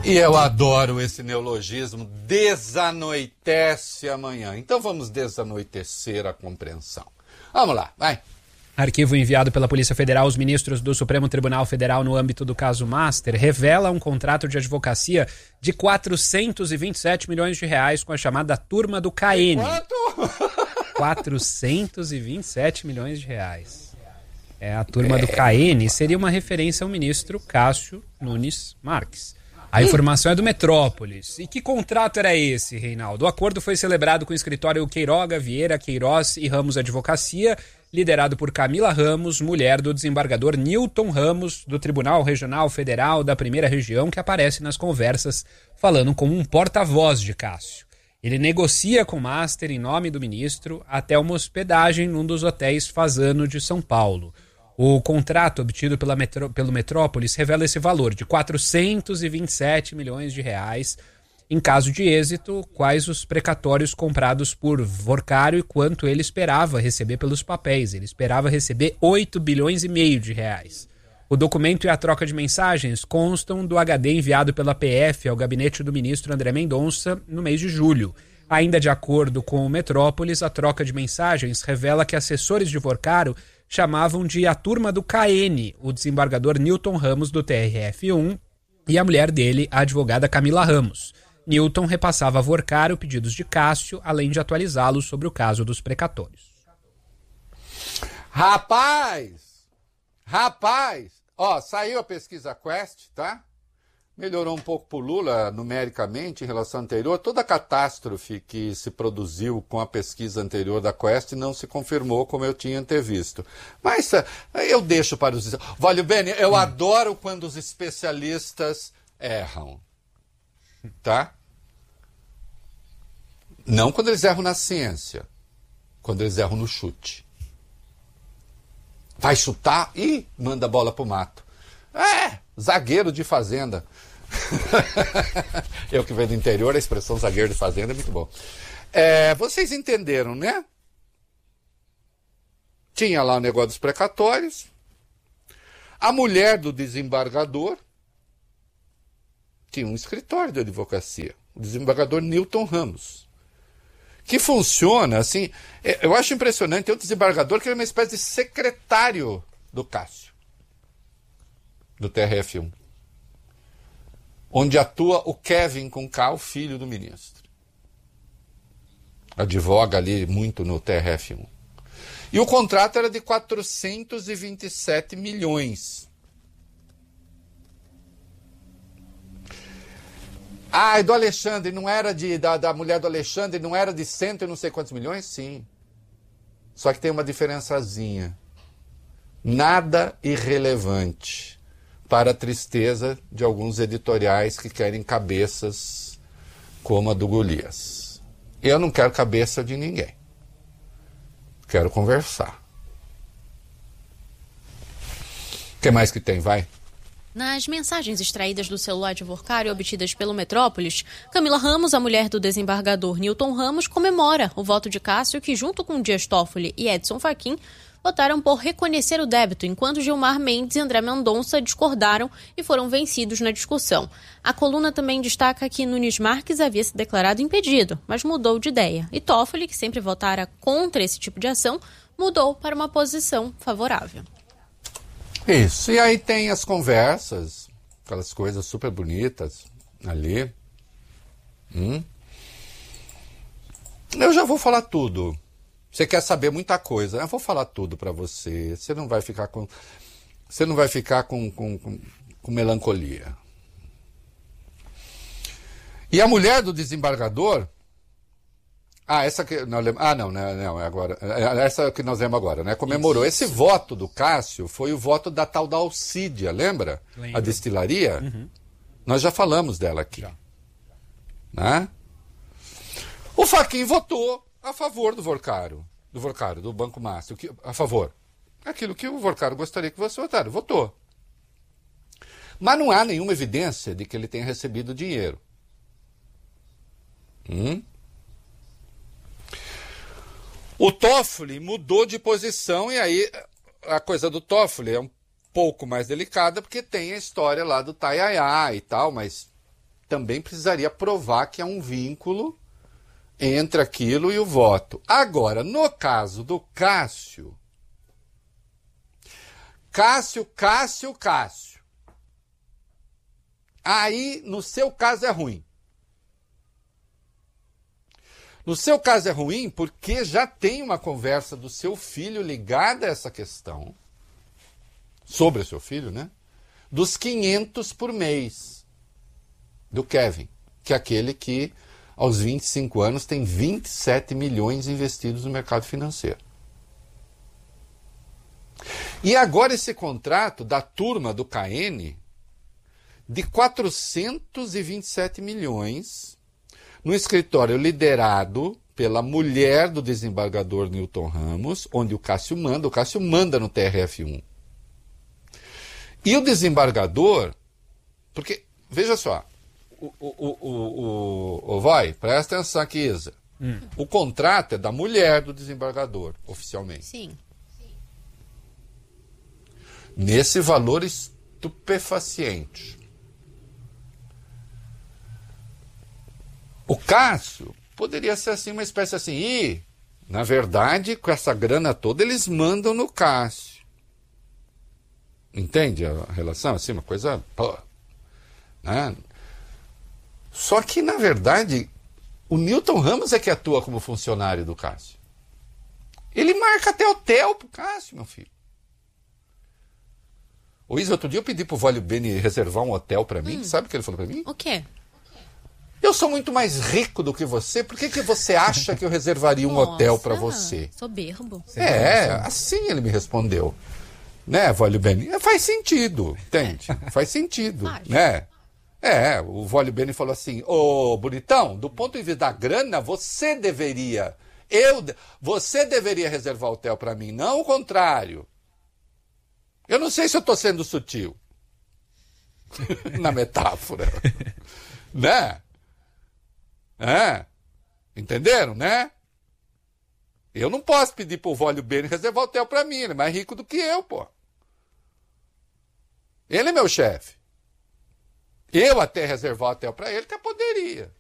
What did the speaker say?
E eu adoro esse neologismo, desanoitece amanhã. Então vamos desanoitecer a compreensão. Vamos lá, vai. Arquivo enviado pela Polícia Federal aos ministros do Supremo Tribunal Federal no âmbito do caso Master revela um contrato de advocacia de 427 milhões de reais com a chamada Turma do KN. Quanto? 427 milhões de reais. A Turma do KN seria uma referência ao ministro Cássio Nunes Marques. A informação é do Metrópolis. E que contrato era esse, Reinaldo? O acordo foi celebrado com o escritório Queiroga, Vieira, Queiroz e Ramos Advocacia, liderado por Camila Ramos, mulher do desembargador Newton Ramos, do Tribunal Regional Federal da Primeira Região, que aparece nas conversas falando como um porta-voz de Cássio. Ele negocia com o Master em nome do ministro até uma hospedagem num dos hotéis Fasano de São Paulo. O contrato obtido pelo Metrópolis revela esse valor de 427 milhões de reais. Em caso de êxito, quais os precatórios comprados por Vorcário e quanto ele esperava receber pelos papéis. Ele esperava receber 8 bilhões e meio de reais. O documento e a troca de mensagens constam do HD enviado pela PF ao gabinete do ministro André Mendonça no mês de julho. Ainda de acordo com o Metrópolis, a troca de mensagens revela que assessores de Vorcário chamavam de a Turma do KN, o desembargador Newton Ramos do TRF1 e a mulher dele, a advogada Camila Ramos. Newton repassava a Vorcário pedidos de Cássio, além de atualizá-lo sobre o caso dos precatórios. Rapaz, ó, saiu a pesquisa Quest, tá? Melhorou um pouco pro Lula numericamente em relação à anterior. Toda a catástrofe que se produziu com a pesquisa anterior da Quest não se confirmou como eu tinha antevisto. Mas eu deixo para os... Valeu, Beni, eu adoro quando os especialistas erram, tá? Não quando eles erram na ciência, quando eles erram no chute. Vai chutar e manda a bola pro mato. Zagueiro de fazenda. Eu que venho do interior, a expressão zagueiro de fazenda é muito bom. Vocês entenderam, né? Tinha lá o negócio dos precatórios. A mulher do desembargador tinha um escritório de advocacia, o desembargador Newton Ramos, que funciona assim. Eu acho impressionante. Tem um desembargador que é uma espécie de secretário do Cássio, do TRF1, onde atua o Kevin com K, o filho do ministro. Advoga ali muito no TRF1. E o contrato era de 427 milhões. E do Alexandre, não era da mulher do Alexandre, não era de cento e não sei quantos milhões? Sim. Só que tem uma diferençazinha. Nada irrelevante para a tristeza de alguns editoriais que querem cabeças como a do Golias. Eu não quero cabeça de ninguém. Quero conversar. O que mais que tem? Vai. Nas mensagens extraídas do celular de Vorcário obtidas pelo Metrópolis, Camila Ramos, a mulher do desembargador Newton Ramos, comemora o voto de Cássio, que junto com Dias Toffoli e Edson Fachin votaram por reconhecer o débito, enquanto Gilmar Mendes e André Mendonça discordaram e foram vencidos na discussão. A coluna também destaca que Nunes Marques havia se declarado impedido, mas mudou de ideia. E Toffoli, que sempre votara contra esse tipo de ação, mudou para uma posição favorável. Isso, e aí tem as conversas, aquelas coisas super bonitas ali. Eu já vou falar tudo. Você quer saber muita coisa, eu vou falar tudo para você. Você não vai ficar com melancolia. E a mulher do desembargador... essa que nós lemos... não, é agora. Essa que nós lemos agora, né? Comemorou. Isso. Esse voto do Cássio foi o voto da tal da Alcídia, lembra? Lembro. A destilaria? Uhum. Nós já falamos dela aqui. Já. Né? O Fachin votou a favor do Vorcário, do Banco Master. A favor. Aquilo que o Vorcário gostaria que você votasse. Votou. Mas não há nenhuma evidência de que ele tenha recebido dinheiro. O Toffoli mudou de posição, e aí a coisa do Toffoli é um pouco mais delicada, porque tem a história lá do Taiaiá e tal, mas também precisaria provar que há um vínculo entre aquilo e o voto. Agora, no caso do Cássio, aí, no seu caso, é ruim. No seu caso é ruim porque já tem uma conversa do seu filho ligada a essa questão, sobre o seu filho, né? Dos 500 por mês do Kevin, que é aquele que, aos 25 anos, tem 27 milhões investidos no mercado financeiro. E agora esse contrato da turma do KN de 427 milhões no escritório liderado pela mulher do desembargador Newton Ramos, onde o Cássio manda no TRF1. E o desembargador, porque, veja só, vai, presta atenção aqui, Isa. O contrato é da mulher do desembargador, oficialmente. Sim. Nesse valor estupefaciente. O Cássio poderia ser assim, uma espécie assim, e, na verdade, com essa grana toda, eles mandam no Cássio. Entende a relação? Assim, uma coisa... Pô, né? Só que, na verdade, o Newton Ramos é que atua como funcionário do Cássio. Ele marca até hotel pro Cássio, meu filho. O Isa, outro dia eu pedi pro Vólio Bene reservar um hotel para mim. Sabe o que ele falou para mim? O quê? Eu sou muito mais rico do que você. Por que você acha que eu reservaria um hotel para você? Soberbo. Assim ele me respondeu. Né, Vólio Bene? Faz sentido, entende? Faz sentido, né? O Vólio Bene falou assim, ô, bonitão, do ponto de vista da grana, você deveria reservar hotel para mim, não o contrário. Eu não sei se eu estou sendo sutil na metáfora, né? Entenderam, né? Eu não posso pedir pro Vólio Bene reservar hotel para mim, ele é mais rico do que eu, pô. Ele é meu chefe. Eu até reservar hotel para ele até poderia.